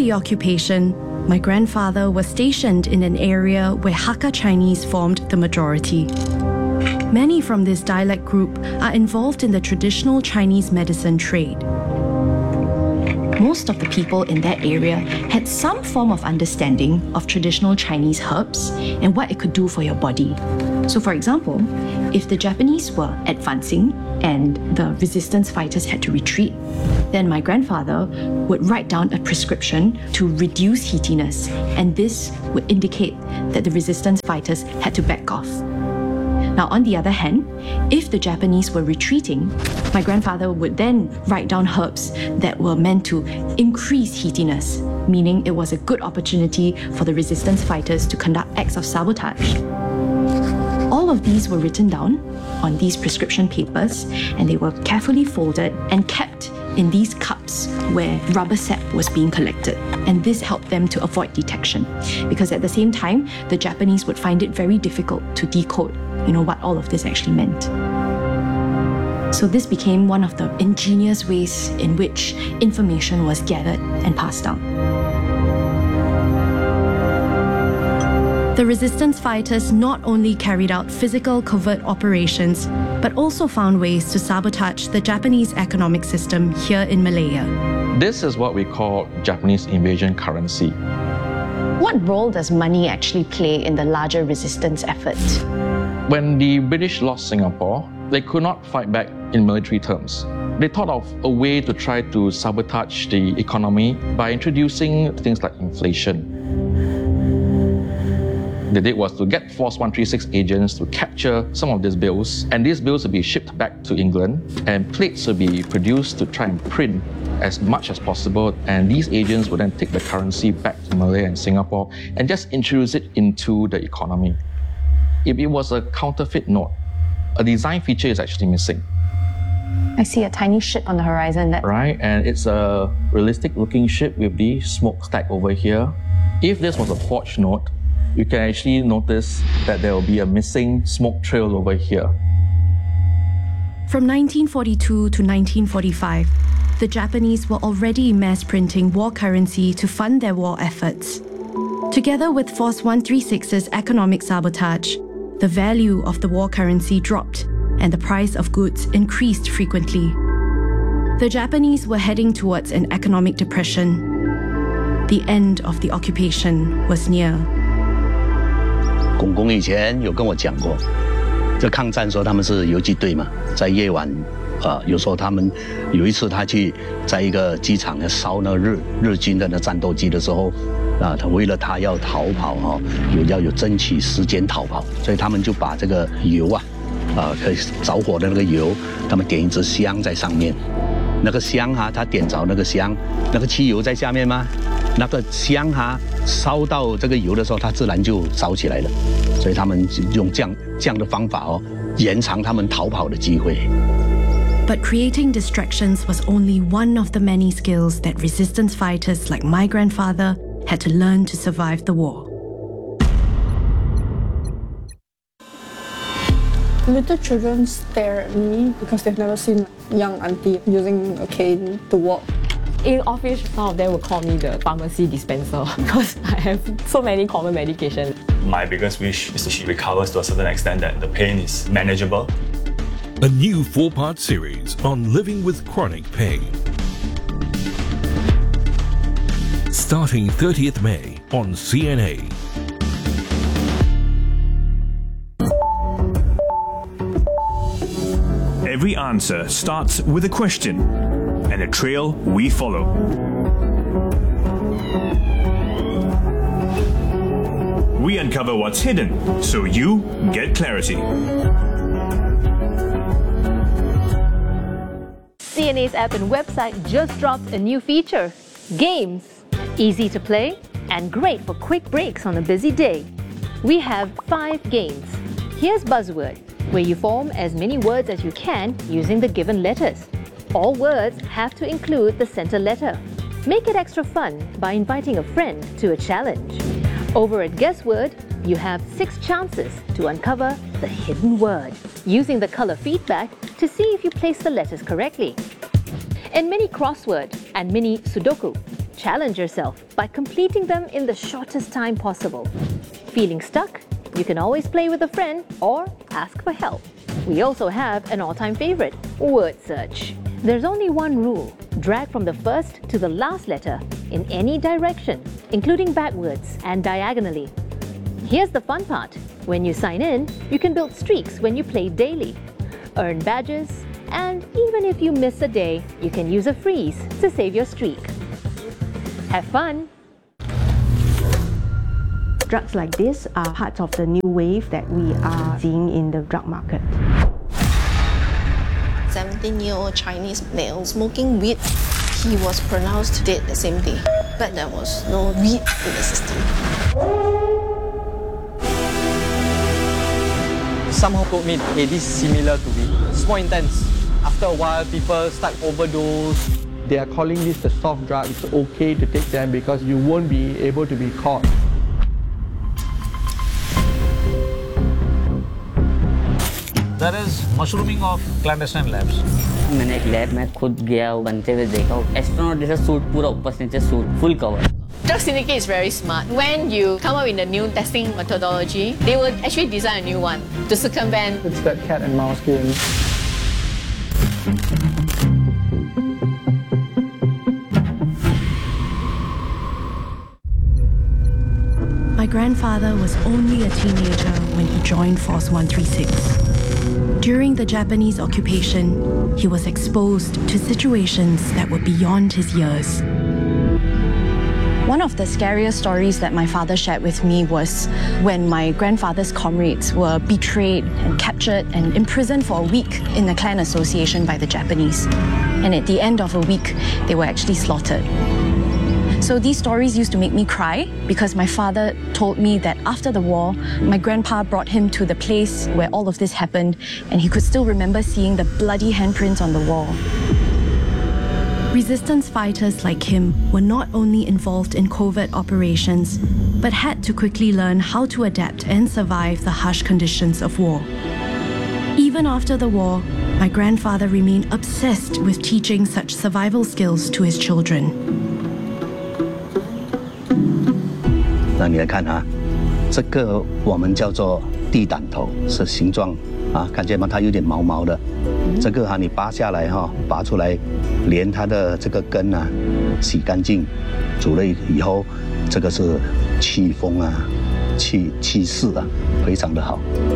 the occupation, my grandfather was stationed in an area where Hakka Chinese formed the majority. Many from this dialect group are involved in the traditional Chinese medicine trade. Most of the people in that area had some form of understanding of traditional Chinese herbs and what it could do for your body. So for example, if the Japanese were advancing and the resistance fighters had to retreat, then my grandfather would write down a prescription to reduce heatiness, and this would indicate that the resistance fighters had to back off. Now, on the other hand, if the Japanese were retreating, my grandfather would then write down herbs that were meant to increase heatiness, meaning it was a good opportunity for the resistance fighters to conduct acts of sabotage. All of these were written down on these prescription papers, and they were carefully folded and kept in these cups where rubber sap was being collected. And this helped them to avoid detection, because at the same time, the Japanese would find it very difficult to decode, what all of this actually meant. So this became one of the ingenious ways in which information was gathered and passed down. The resistance fighters not only carried out physical covert operations, but also found ways to sabotage the Japanese economic system here in Malaya. This is what we call Japanese invasion currency. What role does money actually play in the larger resistance effort? When the British lost Singapore, they could not fight back in military terms. They thought of a way to try to sabotage the economy by introducing things like inflation. They did was to get Force 136 agents to capture some of these bills, and these bills would be shipped back to England, and plates would be produced to try and print as much as possible, and these agents would then take the currency back to Malaya and Singapore and just introduce it into the economy. If it was a counterfeit note, a design feature is actually missing. I see a tiny ship on the horizon. Right, and it's a realistic looking ship with the smokestack over here. If this was a forged note, you can actually notice that there will be a missing smoke trail over here. From 1942 to 1945, the Japanese were already mass printing war currency to fund their war efforts. Together with Force 136's economic sabotage, the value of the war currency dropped and the price of goods increased frequently. The Japanese were heading towards an economic depression. The end of the occupation was near. 公公以前有跟我讲过，这抗战时候他们是游击队嘛，在夜晚，有时候他们有一次他去在一个机场烧那日军的那战斗机的时候，他为了他要逃跑要有争取时间逃跑，所以他们就把这个油可以着火的那个油，他们点一支香在上面，那个香他点着那个香，那个汽油在下面吗？那个香烧到这个油的时候，它自然就烧起来了，所以他们用这样的方法延长他们逃跑的机会。 But creating distractions was only one of the many skills that resistance fighters like my grandfather had to learn to survive the war. Little children stare at me because they've never seen a young auntie using a cane to walk. In office, some of them will call me the pharmacy dispenser because I have so many common medications. My biggest wish is that she recovers to a certain extent that the pain is manageable. A new 4-part series on living with chronic pain. Starting 30th May on CNA. Every answer starts with a question, and a trail we follow. We uncover what's hidden, so you get clarity. CNA's app and website just dropped a new feature, Games. Easy to play and great for quick breaks on a busy day. We have 5 games. Here's Buzzword, where you form as many words as you can using the given letters. All words have to include the center letter. Make it extra fun by inviting a friend to a challenge. Over at Guessword, you have 6 chances to uncover the hidden word, using the color feedback to see if you place the letters correctly. In Mini Crossword and Mini Sudoku, Challenge yourself by completing them in the shortest time possible. Feeling stuck? You can always play with a friend or ask for help. We also have an all-time favorite, word search. There's only one rule: drag from the first to the last letter in any direction, including backwards and diagonally. Here's the fun part. When you sign in, you can build streaks when you play daily, earn badges, and even if you miss a day, you can use a freeze to save your streak. Have fun! Drugs like this are part of the new wave that we are seeing in the drug market. 17-year-old Chinese male smoking weed. He was pronounced dead the same day, but there was no weed in the system. Somehow told me, hey, this is similar to weed. It's more intense. After a while, people start overdose. They are calling this the soft drug. It's okay to take them because you won't be able to be caught. There is mushrooming of clandestine labs. मैंने एक lab में खुद गया बनते हुए देखा astronaut जैसा suit पूरा ऊपर से नीचे suit full cover. Drug syndicate is very smart. When you come up with a new testing methodology, they will actually design a new one to circumvent. It's that cat and mouse game. My grandfather was only a teenager when he joined Force 136. During the Japanese occupation, he was exposed to situations that were beyond his years. One of the scariest stories that my father shared with me was when my grandfather's comrades were betrayed and captured and imprisoned for a week in a clan association by the Japanese. And at the end of a week, they were actually slaughtered. So these stories used to make me cry because my father told me that after the war, my grandpa brought him to the place where all of this happened, and he could still remember seeing the bloody handprints on the wall. Resistance fighters like him were not only involved in covert operations, but had to quickly learn how to adapt and survive the harsh conditions of war. Even after the war, my grandfather remained obsessed with teaching such survival skills to his children. 那你来看啊，这个我们叫做地胆头，是形状啊，看见吗？它有点毛毛的。这个你拔下来拔出来，连它的这个根洗干净，煮了以后，这个是气风气势非常的好。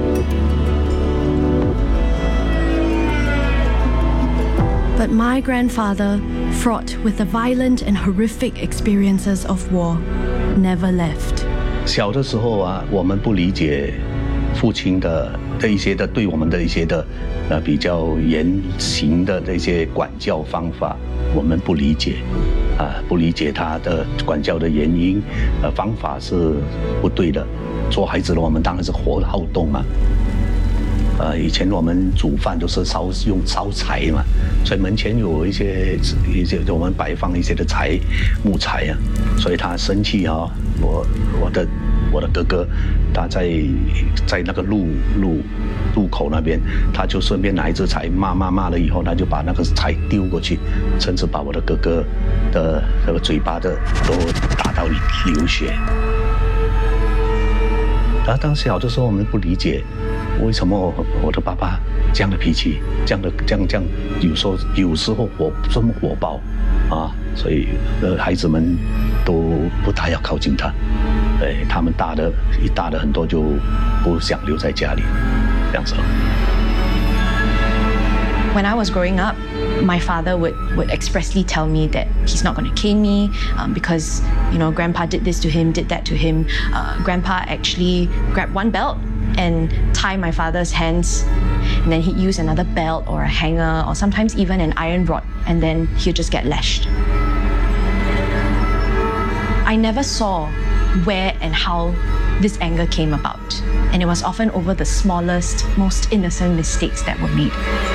But my grandfather, fraught with the violent and horrific experiences of war, never left. 小的时候我们不理解父亲的一些的对我们的一些的比较严刑的这些管教方法，我们不理解不理解他的管教的原因方法是不对的。做孩子的我们当然是活好动嘛。以前我们煮饭都是用烧柴嘛，所以门前有一些我们摆放一些的木材所以他生气我的哥哥他在那个路口那边，他就顺便拿一支柴骂了以后，他就把那个柴丢过去，甚至把我的哥哥的那个嘴巴都打到流血。当小的时候我们不理解。为什么我的爸爸这样的脾气，这样有时候这么火爆所以孩子们都不大要靠近他，他们大的很多就不想留在家里，这样子。 When I was growing up, my father would expressly tell me that he's not going to cane me because Grandpa did this to him, did that to him. Grandpa actually grabbed one belt and tie my father's hands, and then he'd use another belt or a hanger or sometimes even an iron rod, and then he'd just get lashed. I never saw where and how this anger came about, and it was often over the smallest, most innocent mistakes that were made.